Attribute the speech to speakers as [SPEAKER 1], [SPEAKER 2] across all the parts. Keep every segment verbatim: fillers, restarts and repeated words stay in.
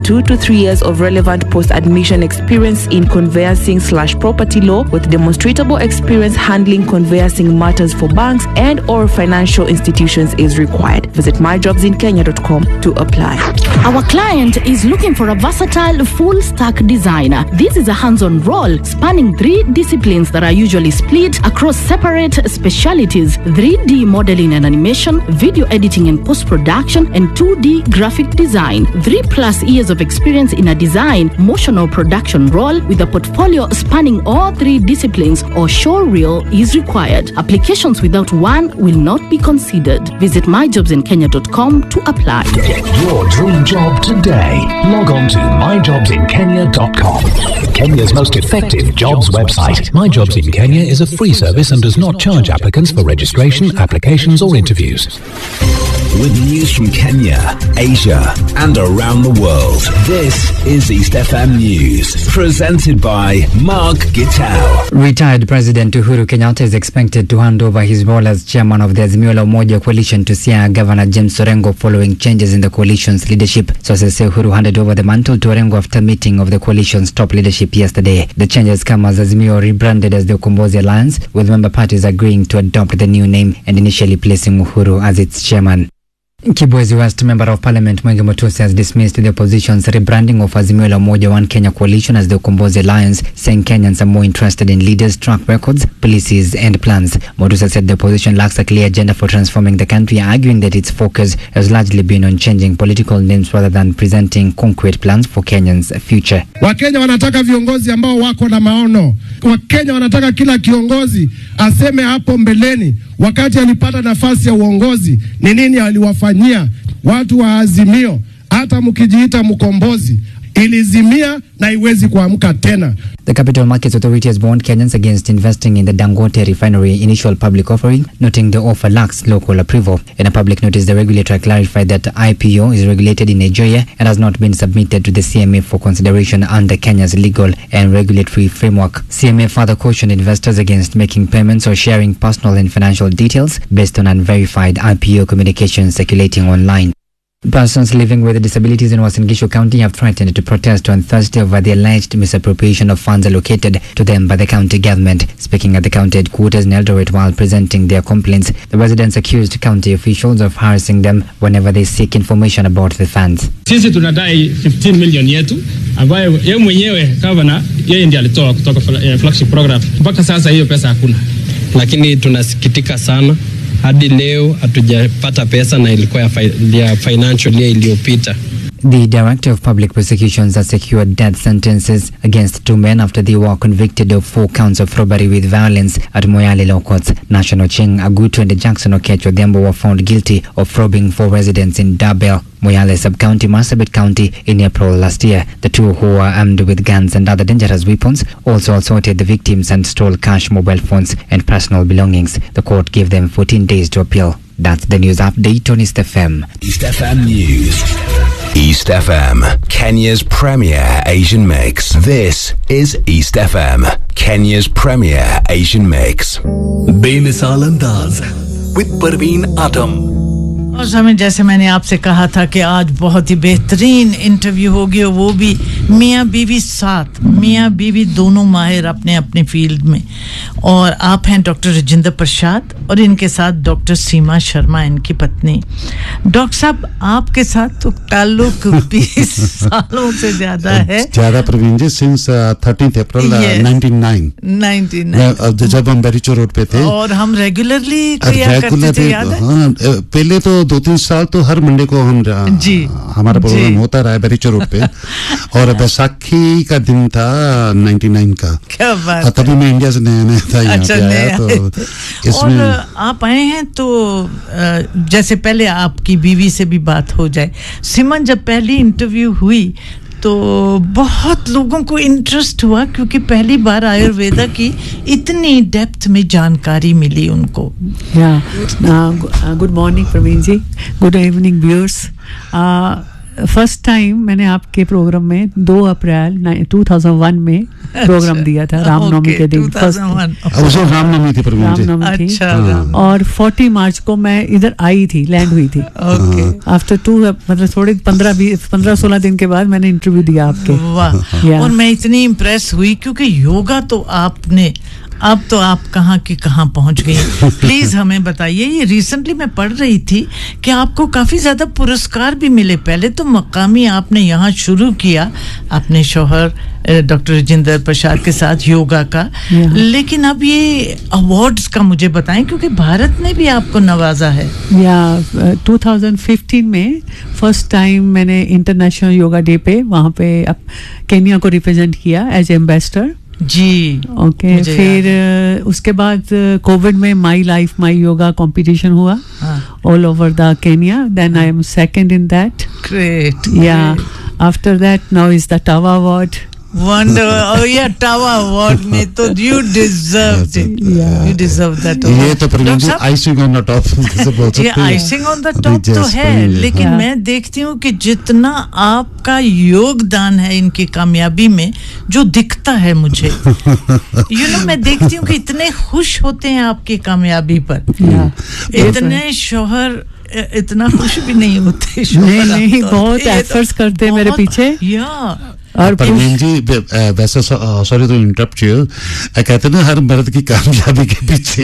[SPEAKER 1] two to three years of relevant post-admission experience in conveyancing slash property law with demonstrable experience handling conveyancing matters for banks and or financial institutions is required. Visit my jobs in kenya dot com to apply.
[SPEAKER 2] Our client is looking for a versatile full-stack designer. This is a hands-on role spanning three disciplines that are usually split across separate specialties: three D modeling and animation, video editing and post-production, and two D graphic design. Three plus years of experience in a design, motion or production role with a portfolio spanning all three disciplines or show reel is required. Applications without one will not be considered. Visit my jobs in kenya dot com to apply.
[SPEAKER 3] Get your dream job today. Log on to my jobs in kenya dot com. Kenya's most effective jobs website. My Jobs in Kenya is a free service and does not charge applicants for registration, applications or interviews. With news from Kenya, Asia and around the world, this is East F M News, presented by Mark Gitao.
[SPEAKER 4] Retired President Uhuru Kenyatta is expected to hand over his role as chairman of the Azimio la Umoja coalition to Siaya Governor James Orengo following changes in the coalition's leadership. Sources say Uhuru handed over the mantle to Orengo after meeting of the coalition's top leadership yesterday. The changes come as Azimio rebranded as the Ukombozi Alliance, with member parties agreeing to adopt the new name and initially placing Uhuru as its chairman. Kibwezi West Member of Parliament Mwenge Mutusi has dismissed the opposition's rebranding of Azimio la Umoja One Kenya coalition as the Ukombozi Alliance, saying Kenyans are more interested in leaders, track records, policies and plans. Mutusi said the opposition lacks a clear agenda for transforming the country, arguing that its focus has largely been on changing political names rather than presenting concrete plans for Kenyans' future.
[SPEAKER 5] Wakenya wanataka viongozi ambao wako na maono. Wakenya wanataka kila kiongozi aseme hapo mbeleni wakati alipata nafasi ya uongozi ni nini aliwafanyia watu wa Azimio. Hata mkijiita mkombozi ilizimia na iwezi kuamka tena.
[SPEAKER 4] The Capital Markets Authority has warned Kenyans against investing in the Dangote refinery initial public offering, noting the offer lacks local approval. In a public notice, the regulator clarified that I P O is regulated in Nigeria and has not been submitted to the C M A for consideration under Kenya's legal and regulatory framework. C M A further cautioned investors against making payments or sharing personal and financial details based on unverified I P O communications circulating online. Persons living with disabilities in Uasin Gishu County have threatened to protest on Thursday over the alleged misappropriation of funds allocated to them by the county government. Speaking at the county headquarters in Eldoret while presenting their complaints, the residents accused county officials of harassing them whenever they seek information about the funds.
[SPEAKER 6] Sisi tunadai fifteen million yetu ambayo yeye mwenyewe governor yeye ndiye alitoa kutoka flagship program. Mpaka sasa hiyo pesa hakuna.
[SPEAKER 7] Lakini tunasikitika sana. Hadi leo hatujapata pesa na ilikuwa ya financial year iliyopita.
[SPEAKER 4] The Director of Public Prosecutions has secured death sentences against two men after they were convicted of four counts of robbery with violence at Moyale Law Courts. National Ching Agutu and Jackson Okecho Dembo were found guilty of robbing four residents in Dabel, Moyale Sub-County, Marsabit County in April last year. The two, who were armed with guns and other dangerous weapons, also assaulted the victims and stole cash, mobile phones and personal belongings. The court gave them fourteen days to appeal. That's the news update on East F M.
[SPEAKER 3] East F M News. East F M, Kenya's premier Asian mix. This is East F M, Kenya's premier Asian mix.
[SPEAKER 8] बेमिसाल अंदाज with Parveen atom.
[SPEAKER 9] और समय जैसे मैंने आपसे कहा था कि आज बहुत ही बेहतरीन इंटरव्यू होगी, वो भी मियां बीवी साथ, मियां बीवी दोनों माहिर अपने अपने फील्ड में. और आप हैं डॉक्टर राजेंद्र प्रसाद और इनके साथ डॉक्टर सीमा शर्मा इनकी पत्नी. डॉक्टर साहब आपके साथ तो ताल्लुक बीस सालों से ज़्यादा है.
[SPEAKER 10] ज़्यादा प्रवीण जी, सिंस थर्टीन्थ अप्रैल नाइनटीन नाइन नाइनटीन नाइन जब हम बेरीचो रोड पे थे
[SPEAKER 9] और हम रेगुलरली किया करते थे. याद है?
[SPEAKER 10] हाँ, पहले तो दो तीन साल तो हर मंडे को हम
[SPEAKER 9] जी
[SPEAKER 10] हमारा प्रोग्राम होता रहा है बेरीचो रोड पे. और बैसाखी का दिन था नाइनटीन नाइन का.
[SPEAKER 9] क्या बात है.
[SPEAKER 10] तभी मैं इंडिया से नया नया था यहाँ
[SPEAKER 9] अच्छा,
[SPEAKER 10] पे आया तो इसमें.
[SPEAKER 9] और आप आए हैं तो जैसे पहले आपकी बीवी से भी बात हो जाए. सिमन जब पहली इंटरव्यू हुई तो बहुत लोगों को इंटरेस्ट हुआ क्योंकि पहली बार आयुर्वेदा की इतनी डेप्थ में जानकारी मिली उनको.
[SPEAKER 11] या गुड मॉर्निंग प्रवीण जी, good evening viewers. First time मैंने आपके प्रोग्राम में दो अप्रैल टू थाउजेंड वन में प्रोग्राम दिया था रामनवमी के दिन, फर्स्ट
[SPEAKER 10] रामनवमी थी
[SPEAKER 11] रामनवमी थी, और फोर्टी मार्च को मैं इधर आई थी, लैंड हुई थी। आफ्टर टू मतलब थोड़े पंद्रह बीस पंद्रह सोलह दिन के बाद मैंने इंटरव्यू दिया आपके।
[SPEAKER 9] वाह, और मैं इतनी इम्प्रेस हुई क्योंकि योगा तो आपने, अब तो आप कहाँ की कहाँ पहुंच गई। प्लीज हमें बताइए, ये रिसेंटली मैं पढ़ रही थी कि आपको काफी ज्यादा पुरस्कार भी मिले। पहले तो मकामी आपने यहाँ शुरू किया अपने शौहर डॉक्टर राजेंद्र प्रसाद के साथ योगा का, लेकिन अब ये अवार्ड्स का मुझे बताएं क्योंकि भारत ने भी आपको नवाजा है।
[SPEAKER 11] या टू थाउजेंड फिफ्टीन में फर्स्ट टाइम मैंने इंटरनेशनल योगा डे पे वहाँ पे केन्या को रिप्रेजेंट किया एज एम्बेसडर
[SPEAKER 9] जी।
[SPEAKER 11] ओके okay, फिर उसके बाद कोविड में my life my yoga competition हुआ all over the Kenya, then I am second in that.
[SPEAKER 9] Great.
[SPEAKER 11] या after that now is the tower award.
[SPEAKER 9] Wonder, oh yeah, Tawa Award में तो you deserved it. Yeah. You deserve that award.
[SPEAKER 10] ये तो Praveen icing on the top
[SPEAKER 9] ये icing on the top तो है, लेकिन हाँ. मैं देखती हूँ कि जितना आपका योगदान है इनकी कामयाबी में जो दिखता है मुझे, यू नो मैं देखती हूँ कि इतने खुश होते हैं आपकी कामयाबी पर, इतने शौहर इतना खुश भी नहीं होते।
[SPEAKER 11] नहीं नहीं बहुत एफर्ट्स करते हैं मेरे पीछे।
[SPEAKER 9] या
[SPEAKER 10] और प्रवीण जी वैसे सॉरी टू इंटरप्ट यू, कहते ना हर मर्द की कामयाबी के पीछे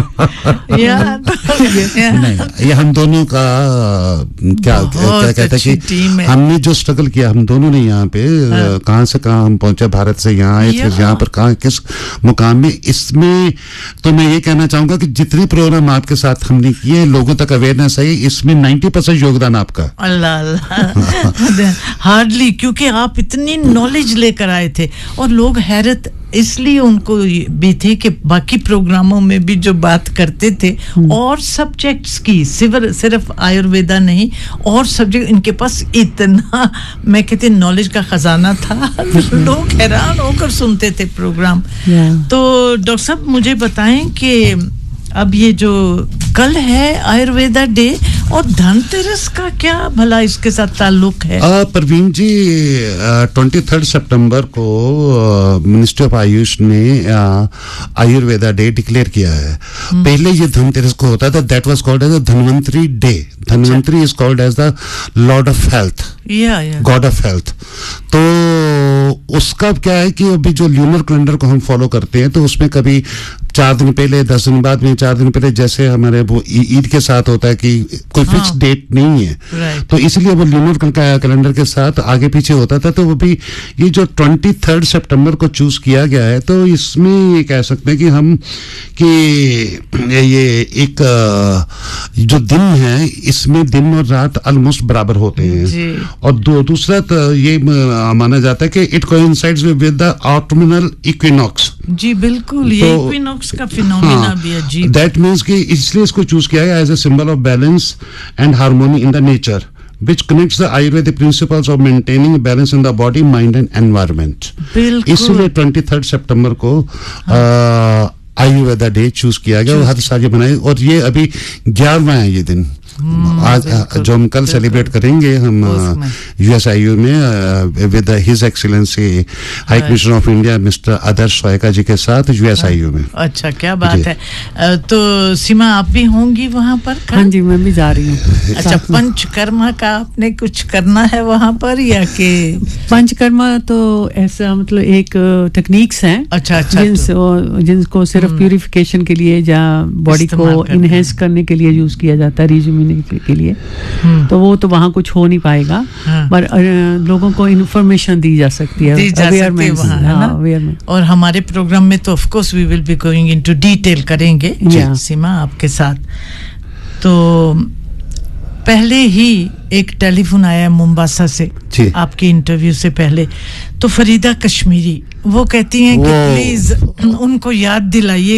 [SPEAKER 10] नहीं, ये हम दोनों का क्या क्या कहते हैं कि हमने जो स्ट्रगल किया हम दोनों ने यहाँ पे हाँ। कहाँ से कहाँ हम पहुंचे, भारत से यहाँ आए फिर यहाँ पर कहाँ किस मुकाम में, इसमें तो मैं ये कहना चाहूंगा कि जितने प्रोग्राम आपके साथ हमने किए लोगों तक अवेयरनेस आई, इसमें नाइन्टी परसेंट योगदान आपका।
[SPEAKER 9] अल्लाह अल्लाह हार्डली, क्योंकि आप इतनी नॉलेज लेकर आए थे और लोग हैरत इसलिए उनको भी थे कि बाकी प्रोग्रामों में भी जो बात करते थे और सब्जेक्ट्स की, सिर्फ सिर्फ आयुर्वेदा नहीं और सब्जेक्ट, इनके पास इतना मैं कहती नॉलेज का खजाना था, लोग हैरान होकर सुनते थे प्रोग्राम। तो डॉक्टर साहब मुझे बताएं कि अब ये जो कल है आयुर्वेदा डे और धनतेरस का क्या भला इसके साथ ताल्लुक है?
[SPEAKER 10] परवीन जी ट्वेंटी थर्ड सितंबर को मिनिस्ट्री ऑफ आयुष ने आयुर्वेदा डे डिक्लेयर किया है। पहले ये धनतेरस को होता था, that was called as a Dhanvantari day. Dhanvantari is called as the Lord of health, God of health. तो उसका क्या है कि अभी जो ल्यूनर कैलेंडर को हम फॉलो करते हैं तो उसमें कभी चार दिन पहले, दस दिन बाद में, चार दिन पहले, जैसे हमारे वो ईद के साथ होता है कि कोई हाँ, फिक्स डेट नहीं है, तो इसलिए वो ल्यूनर कैलेंडर के साथ आगे पीछे होता था। तो वो भी ये जो ट्वेंटी थर्ड सितंबर को चूज किया गया है, तो इसमें ये कह सकते हैं कि हम कि ये एक जो दिन है इसमें दिन और रात ऑलमोस्ट बराबर होते हैं, और दो दूसरा तो ये माना जाता है कि it coincides with the autumnal equinox.
[SPEAKER 9] जी बिल्कुल, ये इक्विनॉक्स का फिनोमेना भी अजीब।
[SPEAKER 10] दैट मींस कि इसलिए इसको चूज किया गया as a symbol of balance and harmony in the nature which connects the Ayurvedic principles of maintaining balance in the body, mind and environment. इसलिए ट्वेंटी थर्ड सितंबर को हाँ। आयुर्वेदा डे चूज किया गया और हर साल ये बनाए, और ये अभी ग्यारहवां है ये दिन। आज जो हम कल सेलिब्रेट करेंगे हम यूएसआईयू में with his excellency high commissioner of India mister आदर्श स्वायका जी के साथ यूएसआईयू में।
[SPEAKER 9] अच्छा, क्या बात है। तो सीमा आप भी होंगी वहाँ पर?
[SPEAKER 11] हाँ जी, मैं भी जा रही हूँ।
[SPEAKER 9] अच्छा, पंचकर्मा का आपने कुछ करना है वहाँ पर या कि?
[SPEAKER 11] पंचकर्मा तो ऐसा मतलब एक टेक्निक्स हैं।
[SPEAKER 9] अच्छा अच्छा,
[SPEAKER 11] जिनको जिनको सिर्फ प्यूरिफिकेशन के लिए या बॉडी को इनहेंस करने के लिए यूज किया जाता है, रिज्यूमिनेट के लिए, तो वो तो वहाँ कुछ हो नहीं पाएगा, पर लोगों को इन्फॉर्मेशन दी जा सकती है, अवेयरमेंट है ना।
[SPEAKER 9] और हमारे प्रोग्राम में तो of course we will be going into detail करेंगे सीमा आपके साथ। तो पहले ही एक टेलीफोन आया मुंबासा से आपके इंटरव्यू से पहले, तो फरीदा कश्मीरी वो कहती हैं कि प्लीज उनको याद दिलाइएगा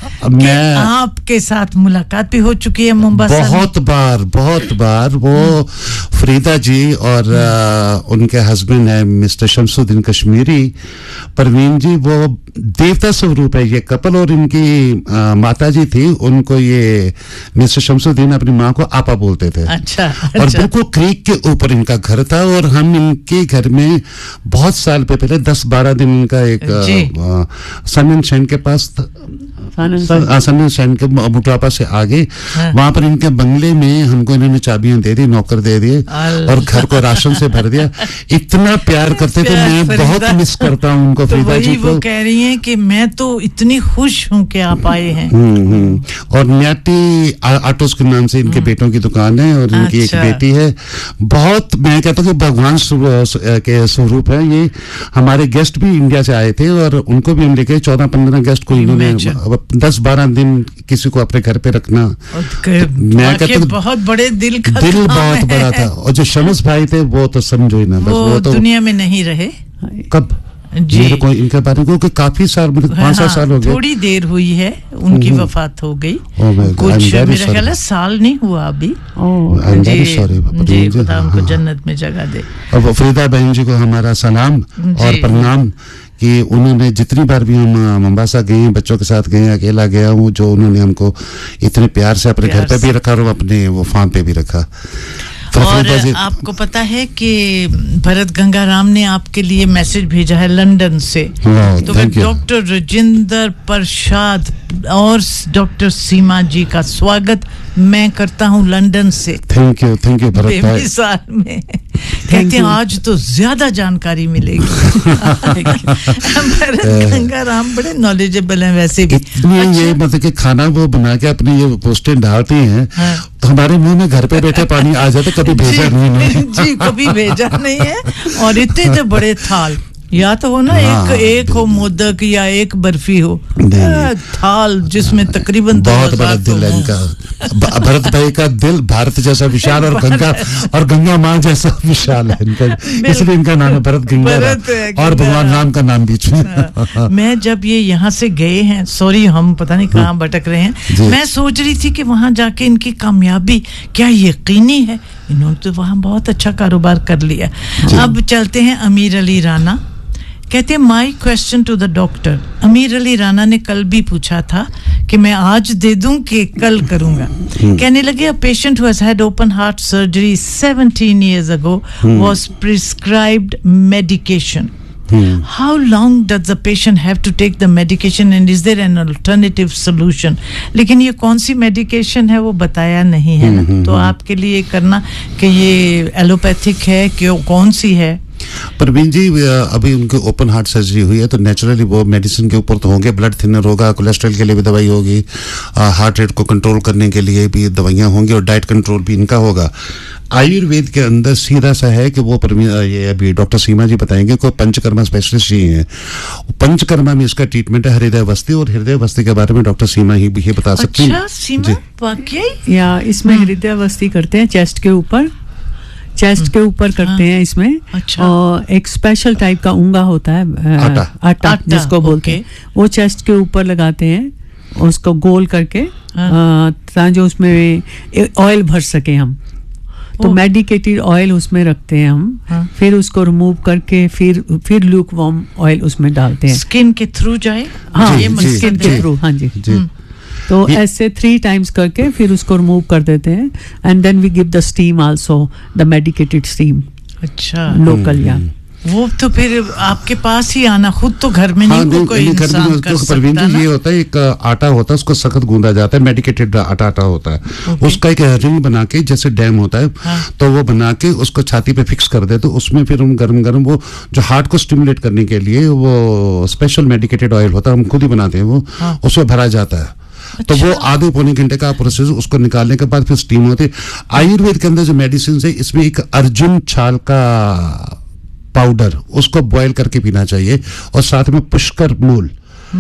[SPEAKER 10] मैं
[SPEAKER 9] आपके साथ मुलाकात भी हो चुकी है मुंबई
[SPEAKER 10] बहुत बार बहुत बार वो फरीदा जी और आ, उनके हस्बैंड है मिस्टर शमसुद्दीन कश्मीरी, परवीन जी, वो देवता स्वरूप है ये कपल। और इनकी आ, माता जी थी, उनको ये मिस्टर शमसुद्दीन अपनी माँ को आपा बोलते थे।
[SPEAKER 9] अच्छा,
[SPEAKER 10] और
[SPEAKER 9] अच्छा।
[SPEAKER 10] बिल्कुल क्रीक के ऊपर इनका घर था और हम इनके घर में बहुत साल पे पहले दस बारह दिन इनका एक सन एंड शाइन के पास सन एंड शाइन के मोटापा से आगे
[SPEAKER 9] हाँ।
[SPEAKER 10] वहां पर इनके बंगले में हमको इन्होंने चाबियां दे दी, नौकर दे दिए और घर को राशन से भर दिया। इतना प्यार करते थे, मैं बहुत मिस करता हूँ उनको,
[SPEAKER 9] तो
[SPEAKER 10] फरीदा जी को।
[SPEAKER 9] वो कह रही हैं कि मैं तो इतनी खुश हूँ कि आप आए हैं।
[SPEAKER 10] हम्म हम्म और न्याटी आटोस के नाम से इनके बेटों की दुकान है और इनकी
[SPEAKER 9] अच्छा।
[SPEAKER 10] एक बेटी है। बहुत, मैं कहता हूँ कि भगवान के स्वरूप है ये। हमारे गेस्ट भी इंडिया से आए थे और उनको भी हम लेके चौदह पंद्रह गेस्ट को इन्होंने दस बारह दिन किसी को अपने घर पे रखना।
[SPEAKER 9] मैं कहता हूँ बहुत बड़े दिल का
[SPEAKER 10] दिल
[SPEAKER 9] काम
[SPEAKER 10] बहुत
[SPEAKER 9] है।
[SPEAKER 10] बड़ा था। और जो शमस भाई थे वो तो समझो ही ना, बस
[SPEAKER 9] वो,
[SPEAKER 10] वो तो
[SPEAKER 9] दुनिया में नहीं रहे।
[SPEAKER 10] कब
[SPEAKER 9] जी।
[SPEAKER 10] मेरे को इनके बारे में क्योंकि काफी साल, मतलब पाँच सात साल हो गए।
[SPEAKER 9] थोड़ी देर हुई है, उनकी वफात हो गई।
[SPEAKER 10] oh
[SPEAKER 9] कुछ मेरा ख्याल है साल नहीं हुआ अभी। जी, जी, खुदा उनको जन्नत में जगह दे।
[SPEAKER 10] अब फरीदा बहन जी को हमारा सलाम और प्रणाम कि उन्होंने जितनी बार भी हम मोम्बासा गए हैं, बच्चों के साथ गए, अकेला गया हूँ, जो उन्होंने हमको इतने प्यार से अपने घर पे भी रखा और अपने वो फार्म पे भी रखा।
[SPEAKER 9] और आपको पता है कि भरत गंगाराम ने आपके लिए मैसेज भेजा है लंदन से। तो डॉक्टर राजेंद्र प्रसाद और डॉक्टर सीमा जी का स्वागत मैं करता हूँ लंदन से।
[SPEAKER 10] Thank you, thank you Bharat भाई।
[SPEAKER 9] साल में कहते हैं आज तो ज्यादा जानकारी मिलेगी। भरत गंगाराम बड़े नॉलेजेबल हैं वैसे भी।
[SPEAKER 10] इतनी अच्छा। ये मतलब कि खाना वो बना के अपनी ये पोस्टें डालती हैं, हाँ। तो हमारे मुंह में घर पे बैठे पानी आ जाता, कभी भेजा नहीं है।
[SPEAKER 9] जी, कभी भेजा नहीं है। और इतने इतने बड़े थाल, या तो हो ना हाँ, एक एक हो मोदक या एक बर्फी हो, थाल जिसमें तकरीबन
[SPEAKER 10] बहुत बड़ा दिल है इनका। भरत भाई का दिल भारत जैसा विशाल और गंगा और गंगा माँ जैसा विशाल है इनका, इसलिए इनका नाम है भरत गंगा और भगवान राम का नाम बीच में।
[SPEAKER 9] मैं जब ये यहाँ से गए हैं, सॉरी हम पता नहीं कहाँ भटक रहे हैं, मैं सोच रही थी कि वहां जाके इनकी कामयाबी क्या यकीनी है। इन्होंने तो वहां बहुत अच्छा कारोबार कर लिया। अब चलते हैं अमीर अली राना। कहते हैं my question to the doctor. अमीर अली राना ने कल भी पूछा था कि मैं आज दे दूं कि कल करूंगा। कहने लगे, a patient who has had open heart surgery seventeen years ago was prescribed medication. How long does the patient have to take the medication and is there an alternative solution? लेकिन ये कौन सी मेडिकेशन है वो बताया नहीं है ना, तो आपके लिए करना कि ये एलोपैथिक है कि कौन सी है।
[SPEAKER 10] परवीन जी, अभी उनके ओपन हार्ट सर्जरी हुई है तो नेचुरली वो मेडिसिन के ऊपर तो होंगे, ब्लड थिनर होगा, कोलेस्ट्रॉल के लिए भी दवाई होगी, हार्ट रेट को कंट्रोल करने के लिए भी दवाइयां होंगी और डाइट कंट्रोल भी इनका होगा। आयुर्वेद के अंदर सीधा सा है कि वो ये अभी डॉक्टर सीमा जी बताएंगे कोई पंचकर्मा स्पेशलिस्ट ही हैं। पंचकर्मा में इसका ट्रीटमेंट है हृदय वस्ती, और हृदय वस्ती के बारे में डॉक्टर सीमा ही भी बता सकती हैं।
[SPEAKER 9] अच्छा, सीमा वाकई
[SPEAKER 11] या इसमें हृदय वस्ती करते हैं चेस्ट के ऊपर, चेस्ट के ऊपर करते हैं इसमें।
[SPEAKER 9] अच्छा।
[SPEAKER 11] और एक स्पेशल टाइप का उंगा होता है,
[SPEAKER 10] आटा,
[SPEAKER 11] आटा, आटा जिसको बोलते हैं, वो चेस्ट के ऊपर लगाते हैं, उसको गोल करके ताकि उसमें ऑयल भर सके हम। तो मेडिकेटेड ऑयल उसमें रखते हैं हम। हाँ। फिर उसको रिमूव करके फिर फिर लूक वार्म ऑयल उसमें डालते हैं,
[SPEAKER 9] स्किन के थ्रू जाए।
[SPEAKER 11] हाँ, स्किन के थ्रू। हाँ जी, जी। तो ऐसे थ्री टाइम्स करके फिर उसको रिमूव कर देते हैं and then we give the steam also, the medicated steam.
[SPEAKER 9] अच्छा,
[SPEAKER 11] लोकल या
[SPEAKER 9] वो तो फिर आपके पास ही आना, खुद तो घर में
[SPEAKER 10] हाँ,
[SPEAKER 9] नहीं कोई इंसान कर सकता ना।
[SPEAKER 10] ये होता है एक आटा होता है, उसको सख्त गूंदा जाता है, मेडिकेटेड आटा आटा होता है। okay. उसका एक रिंग बना के जैसे डैम होता है, हाँ. तो वो बना के उसको छाती पे फिक्स कर दे, तो उसमें फिर हम गरम गरम वो जो हार्ट को स्टिमुलेट करने के लिए वो स्पेशल मेडिकेटेड ऑयल होता है, हम खुद ही बनाते हैं वो, हाँ. उसमें भरा जाता है। अच्छा। तो वो आधे पौने घंटे का प्रोसेस, उसको निकालने के बाद फिर स्टीम होती है। आयुर्वेद के अंदर जो मेडिसिन है, इसमें एक अर्जुन छाल का पाउडर, उसको बॉयल करके पीना चाहिए, और साथ में पुष्कर मूल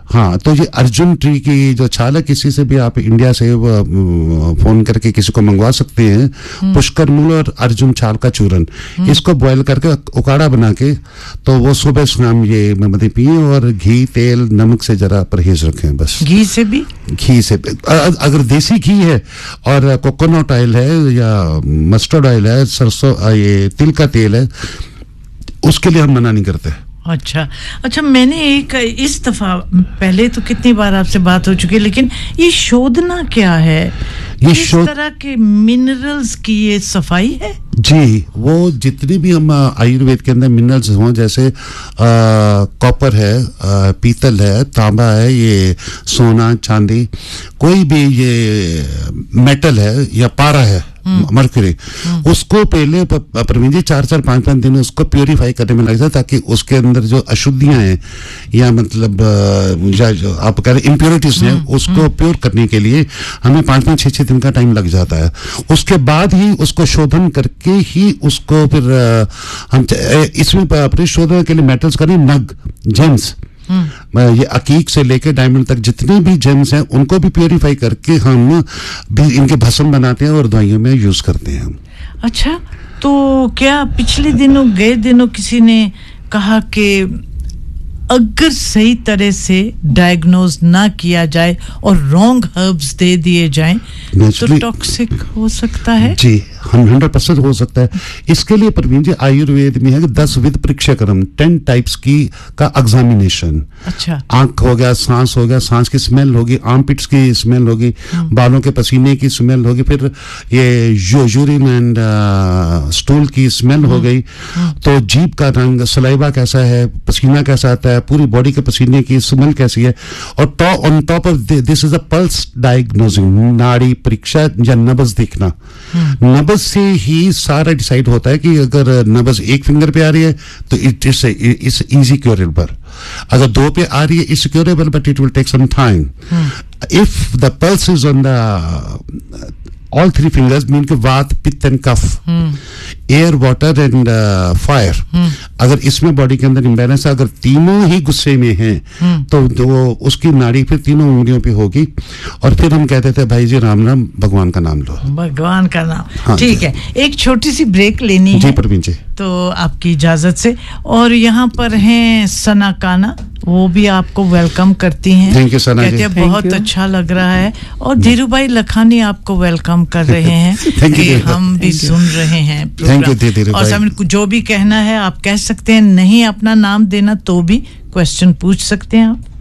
[SPEAKER 10] हाँ, तो ये अर्जुन ट्री की जो छाल है, किसी से भी आप इंडिया से फोन करके किसी को मंगवा सकते हैं। पुष्कर मूल और अर्जुन छाल का चूरन, इसको बॉयल करके उकाड़ा बना के तो वो सुबह शाम ये मेहंदी पिए और घी तेल नमक से जरा परहेज रखें बस।
[SPEAKER 9] घी से भी
[SPEAKER 10] घी से अगर देसी घी है और कोकोनट ऑयल है या मस्टर्ड ऑयल है, सरसों ये तिल का तेल है, उसके लिए हम मना नहीं करते।
[SPEAKER 9] अच्छा अच्छा, मैंने एक इस दफा, पहले तो कितनी बार आपसे बात हो चुकी है, लेकिन ये शोधना क्या है?
[SPEAKER 10] ये
[SPEAKER 9] किस तरह के मिनरल्स की ये सफाई है?
[SPEAKER 10] जी, वो जितनी भी हम आयुर्वेद के अंदर मिनरल्स हों, जैसे कॉपर है, आ, पीतल है, तांबा है, ये सोना चांदी, कोई भी ये मेटल है या पारा है, मरकरी, उसको पहले प्रवीण जी चार चार पांच पांच दिन उसको प्योरीफाई करने में लग जाए, ताकि उसके अंदर जो अशुद्धियां हैं या मतलब या जो आप कह रहे इम्प्योरिटीज हैं, उसको प्योर करने के लिए हमें पांच पांच छह छह दिन का टाइम लग जाता है। उसके बाद ही उसको शोधन करके ही उसको फिर हम इसमें अपने शोधन के लिए मेटल्स करें, नग जेम्स, ये अकीक से लेके डायमंड तक जितने भी जेम्स हैं उनको भी प्योरीफाई करके हम भी इनके भस्म बनाते हैं और दवाइयों में यूज करते हैं।
[SPEAKER 9] अच्छा, तो क्या पिछले दिनों गए दिनों किसी ने कहा कि अगर सही तरह से डायग्नोज ना किया जाए और रॉन्ग हर्ब्स दे दिए जाएं तो टॉक्सिक हो सकता है? जी,
[SPEAKER 10] हंड्रेड परसेंट हो सकता है। इसके लिए प्रवीण जी आयुर्वेद में है कि दस विध परीक्षाक्रम, टेन टाइप्स की का एग्जामिनेशन।
[SPEAKER 9] अच्छा,
[SPEAKER 10] आंख हो गया, सांस हो गया, सांस की स्मेल होगी, आर्मपिट्स की स्मेल होगी, बालों के पसीने की स्मेल होगी, फिर ये यूरिन एंड स्टूल की स्मेल हो गई, तो जीभ का रंग, सलाइवा कैसा है, पसीना कैसा आता है, पूरी बॉडी के पसीने की स्मेल कैसी है, और top on top of this is a pulse diagnosing, नाड़ी परीक्षा या नब्ज देखना। नब्ज से ही सारा डिसाइड होता है कि अगर नब्ज एक फिंगर पे आ रही है तो it is is easy curable, अगर दो पे आ रही है is curable but it will take some time. If the pulse is on the all three fingers mean कि वात, पित्त and cough, air, water and fire, अगर इसमें बॉडी के अंदर इम्बैलेंस है, अगर तीनों ही गुस्से में हैं तो, तो वो उसकी नाड़ी फिर तीनों उंगलियों पे होगी, और फिर हम कहते थे भाई जी राम राम, भगवान का नाम लो,
[SPEAKER 9] भगवान का नाम।
[SPEAKER 10] हाँ,
[SPEAKER 9] ठीक है, एक छोटी सी ब्रेक लेनी है
[SPEAKER 10] जी प्रवीण जी,
[SPEAKER 9] तो आपकी इजाजत से। और यहाँ पर हैं सना काना, वो भी आपको वेलकम करती हैं।
[SPEAKER 10] थैंक यू सना जी,
[SPEAKER 9] कहते हैं बहुत अच्छा लग रहा है, और धीरू भाई लखानी आपको वेलकम कर रहे हैं कि हम भी सुन रहे हैं प्रोग्राम, और सब जो भी कहना है आप कह सकते हैं, नहीं अपना नाम देना तो भी क्वेश्चन पूछ सकते हैं आप।